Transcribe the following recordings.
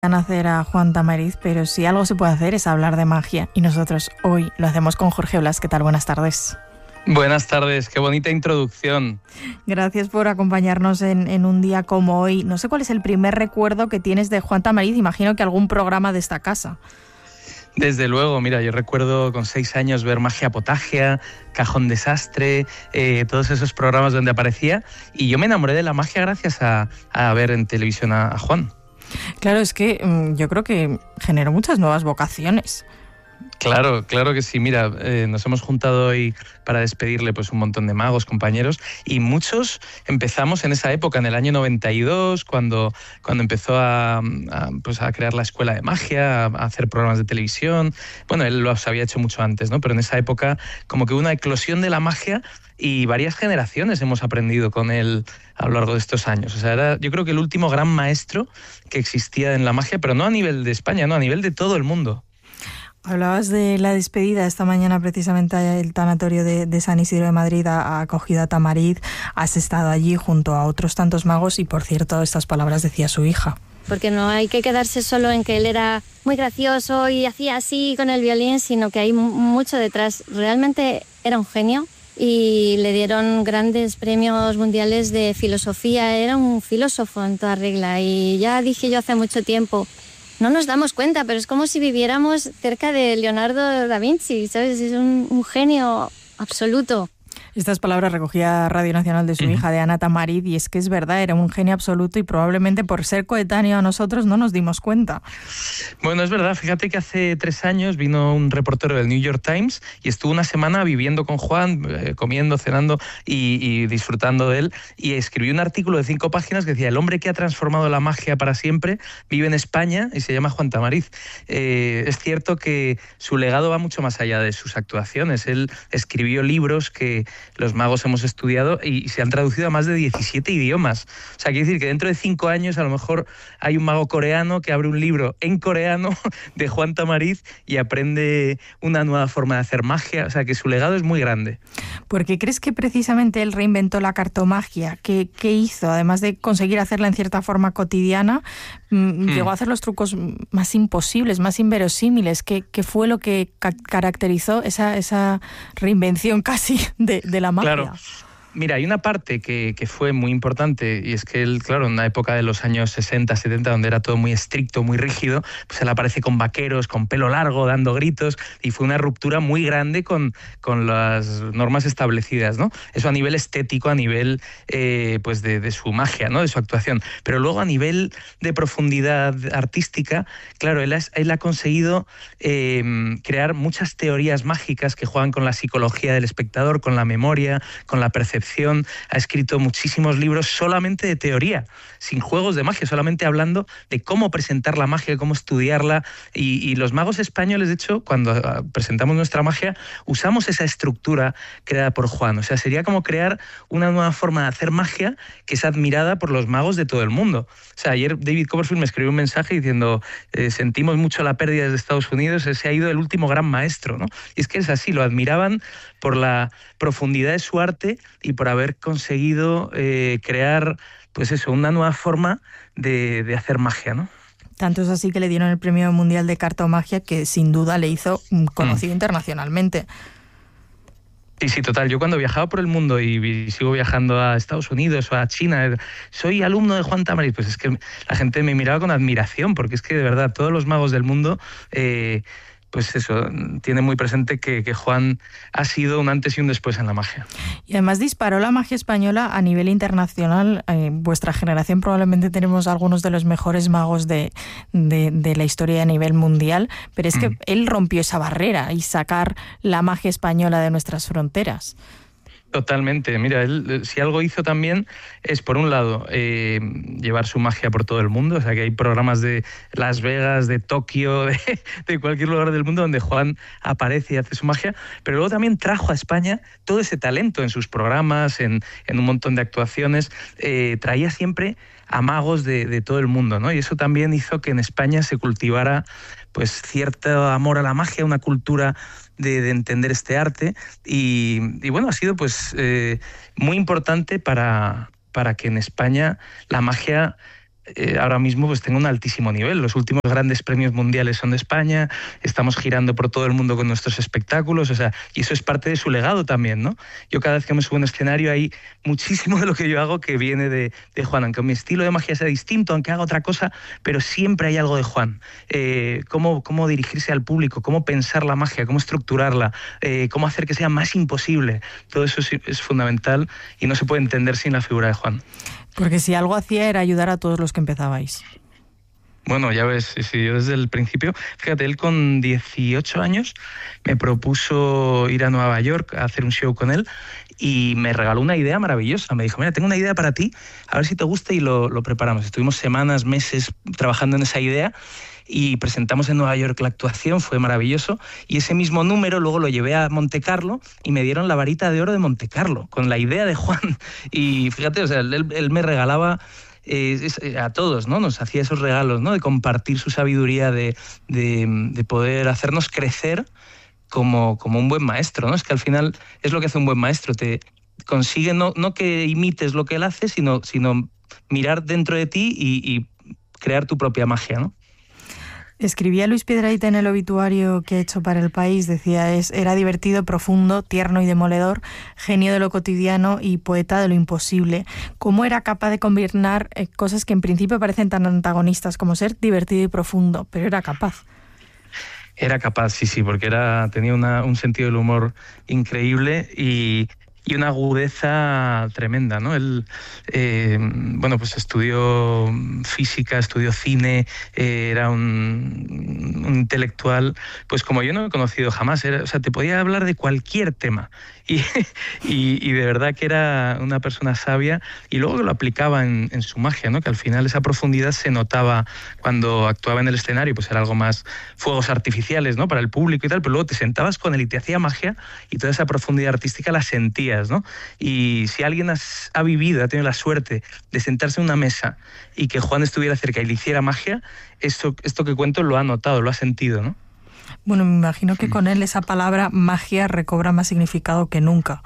Hacer a Juan Tamariz, pero si algo se puede hacer es hablar de magia, y nosotros hoy lo hacemos con Jorge Blas. ¿Qué tal? Buenas tardes. Buenas tardes, qué bonita introducción. Gracias por acompañarnos en un día como hoy. No sé cuál es el primer recuerdo que tienes de Juan Tamariz, imagino que algún programa de esta casa. Desde luego, mira, yo recuerdo con 6 años ver Magia Potagia, Cajón Desastre, todos esos programas donde aparecía, y yo me enamoré de la magia gracias a ver en televisión a Juan. Claro, es que yo creo que generó muchas nuevas vocaciones. Claro que sí. Mira, nos hemos juntado hoy para despedirle pues un montón de magos, compañeros, y muchos empezamos en esa época, en el año 92, cuando empezó a crear la escuela de magia, a hacer programas de televisión. Bueno, él los había hecho mucho antes, ¿no? Pero en esa época como que hubo una eclosión de la magia y varias generaciones hemos aprendido con él a lo largo de estos años. O sea, era, yo creo que el último gran maestro que existía en la magia, pero no a nivel de España, no, a nivel de todo el mundo. Hablabas de la despedida. Esta mañana precisamente el tanatorio de San Isidro de Madrid ha acogido a Tamariz. Has estado allí junto a otros tantos magos y, por cierto, estas palabras decía su hija. Porque no hay que quedarse solo en que él era muy gracioso y hacía así con el violín, sino que hay mucho detrás. Realmente era un genio y le dieron grandes premios mundiales de filosofía. Era un filósofo en toda regla, y ya dije yo hace mucho tiempo, no nos damos cuenta, pero es como si viviéramos cerca de Leonardo da Vinci, ¿sabes? Es un genio absoluto. Estas palabras recogía Radio Nacional de su hija, de Ana Tamariz, y es que es verdad, era un genio absoluto y probablemente por ser coetáneo a nosotros no nos dimos cuenta. Bueno, es verdad, fíjate que hace 3 años vino un reportero del New York Times y estuvo una semana viviendo con Juan, comiendo, cenando y disfrutando de él, y escribió un artículo de 5 páginas que decía: el hombre que ha transformado la magia para siempre vive en España y se llama Juan Tamariz. Es cierto que su legado va mucho más allá de sus actuaciones. Él escribió libros que los magos hemos estudiado y se han traducido a más de 17 idiomas. O sea, quiere decir que dentro de 5 años a lo mejor hay un mago coreano que abre un libro en coreano de Juan Tamariz y aprende una nueva forma de hacer magia. O sea, que su legado es muy grande. ¿Por qué crees que precisamente él reinventó la cartomagia? ¿Qué hizo? Además de conseguir hacerla en cierta forma cotidiana, llegó a hacer los trucos más imposibles, más inverosímiles. ¿Qué fue lo que caracterizó esa reinvención casi de la magia? Claro. Mira, hay una parte que fue muy importante, y es que él, claro, en una época de los años 60, 70, donde era todo muy estricto, muy rígido, pues él aparece con vaqueros, con pelo largo, dando gritos, y fue una ruptura muy grande con las normas establecidas, ¿no? Eso a nivel estético, a nivel pues de su magia, ¿no? De su actuación. Pero luego a nivel de profundidad artística, claro, él ha conseguido crear muchas teorías mágicas que juegan con la psicología del espectador, con la memoria, con la percepción. Ha escrito muchísimos libros solamente de teoría, sin juegos de magia, solamente hablando de cómo presentar la magia, cómo estudiarla. Y los magos españoles, de hecho, cuando presentamos nuestra magia, usamos esa estructura creada por Juan. O sea, sería como crear una nueva forma de hacer magia que es admirada por los magos de todo el mundo. O sea, ayer David Copperfield me escribió un mensaje diciendo: sentimos mucho la pérdida desde Estados Unidos, se ha ido el último gran maestro, ¿no? Y es que es así, lo admiraban por la profundidad de su arte y por haber conseguido crear, pues eso, una nueva forma de hacer magia, ¿no? Tanto es así que le dieron el Premio Mundial de Cartomagia, que sin duda le hizo conocido internacionalmente. Sí, total. Yo cuando viajaba por el mundo y sigo viajando a Estados Unidos o a China, soy alumno de Juan Tamariz, pues es que la gente me miraba con admiración, porque es que de verdad todos los magos del mundo pues eso, tiene muy presente que Juan ha sido un antes y un después en la magia. Y además disparó la magia española a nivel internacional. Vuestra generación probablemente tenemos algunos de los mejores magos de la historia a nivel mundial, pero es que él rompió esa barrera y sacar la magia española de nuestras fronteras. Totalmente. Mira, él, si algo hizo también es, por un lado, llevar su magia por todo el mundo. O sea, que hay programas de Las Vegas, de Tokio, de cualquier lugar del mundo donde Juan aparece y hace su magia. Pero luego también trajo a España todo ese talento en sus programas, en un montón de actuaciones. Traía siempre a magos de todo el mundo, ¿no? Y eso también hizo que en España se cultivara pues cierto amor a la magia, una cultura de entender este arte y bueno, ha sido pues muy importante para que en España la magia ahora mismo pues tengo un altísimo nivel. Los últimos grandes premios mundiales son de España, estamos girando por todo el mundo con nuestros espectáculos, o sea, y eso es parte de su legado también, ¿no? Yo cada vez que me subo a un escenario hay muchísimo de lo que yo hago que viene de Juan, aunque mi estilo de magia sea distinto, aunque haga otra cosa, pero siempre hay algo de Juan. Cómo dirigirse al público, cómo pensar la magia, cómo estructurarla, cómo hacer que sea más imposible. Todo eso es fundamental y no se puede entender sin la figura de Juan. Porque si algo hacía era ayudar a todos los que empezabais. Bueno, ya ves, sí, yo desde el principio, fíjate, él con 18 años me propuso ir a Nueva York a hacer un show con él y me regaló una idea maravillosa. Me dijo, mira, tengo una idea para ti, a ver si te gusta, y lo preparamos. Estuvimos semanas, meses trabajando en esa idea y presentamos en Nueva York la actuación, fue maravilloso, y ese mismo número luego lo llevé a Montecarlo y me dieron la varita de oro de Montecarlo con la idea de Juan. Y fíjate, o sea, él me regalaba a todos, ¿no? Nos hacía esos regalos, ¿no? De compartir su sabiduría, de poder hacernos crecer como un buen maestro, ¿no? Es que al final es lo que hace un buen maestro, te consigue no que imites lo que él hace, sino mirar dentro de ti y crear tu propia magia, ¿no? Escribía Luis Piedrahita en el obituario que ha hecho para El País, decía, era divertido, profundo, tierno y demoledor, genio de lo cotidiano y poeta de lo imposible. ¿Cómo era capaz de combinar cosas que en principio parecen tan antagonistas como ser divertido y profundo? Pero era capaz. Era capaz, sí, porque tenía un sentido del humor increíble y una agudeza tremenda, ¿no? Él, pues estudió física, estudió cine, era un intelectual, pues como yo no he conocido jamás. O sea, te podía hablar de cualquier tema y de verdad que era una persona sabia, y luego que lo aplicaba en su magia, ¿no? Que al final esa profundidad se notaba cuando actuaba en el escenario, pues era algo más fuegos artificiales, ¿no? Para el público y tal, pero luego te sentabas con él y te hacía magia y toda esa profundidad artística la sentías, ¿no? Y si alguien ha vivido, ha tenido la suerte de sentarse en una mesa y que Juan estuviera cerca y le hiciera magia, esto que cuento lo ha notado, lo ha sentido, ¿no? Bueno, me imagino que con él esa palabra magia recobra más significado que nunca.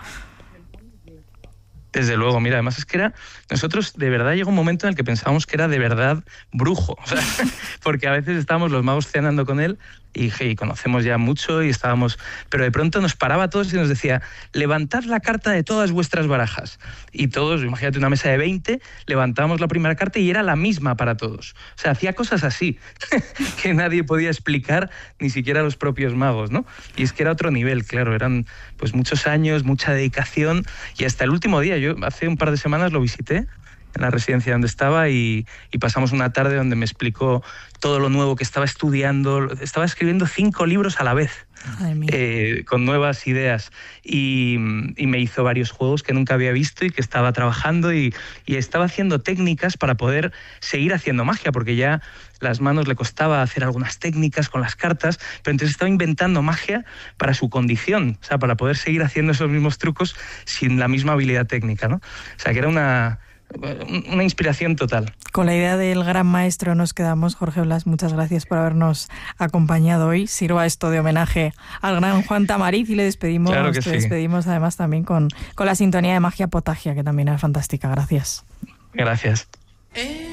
Desde luego, mira, además es que nosotros de verdad llegó un momento en el que pensábamos que era de verdad brujo, o sea, porque a veces estábamos los magos cenando con él y conocemos ya mucho y estábamos, pero de pronto nos paraba a todos y nos decía, levantad la carta de todas vuestras barajas, y todos, imagínate una mesa de 20, levantábamos la primera carta y era la misma para todos. O sea, hacía cosas así que nadie podía explicar, ni siquiera los propios magos, ¿no? Y es que era otro nivel, claro, eran pues muchos años, mucha dedicación, y hasta el último día, yo hace un par de semanas lo visité en la residencia donde estaba y pasamos una tarde donde me explicó todo lo nuevo que estaba estudiando. Estaba escribiendo 5 libros a la vez, con nuevas ideas, y me hizo varios juegos que nunca había visto y que estaba trabajando y estaba haciendo técnicas para poder seguir haciendo magia, porque ya las manos le costaba hacer algunas técnicas con las cartas, pero entonces estaba inventando magia para su condición, o sea, para poder seguir haciendo esos mismos trucos sin la misma habilidad técnica, ¿no? O sea, que era una inspiración total. Con la idea del gran maestro nos quedamos. Jorge Blas, muchas gracias por habernos acompañado hoy. Sirva esto de homenaje al gran Juan Tamariz y le despedimos, claro que sí. Despedimos además también con la sintonía de Magia Potagia, que también era fantástica. Gracias. Gracias.